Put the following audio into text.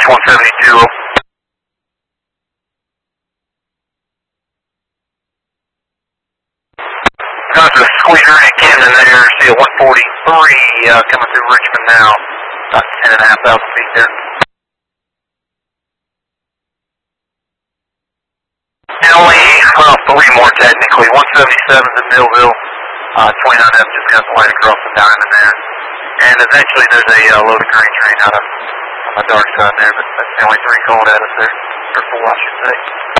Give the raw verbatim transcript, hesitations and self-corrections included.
H one seventy-two. Got the squeaker at Camden there, C L one forty-three, uh, coming through Richmond now, about ten and a half thousand feet there. And only, well, three more technically, one seventy-seven's in Millville, uh, twenty-nine F just got the light across the diamond there. And eventually there's a uh, loaded grain train out of, on the dark side there, but that's the only three called at us there, or four I should say.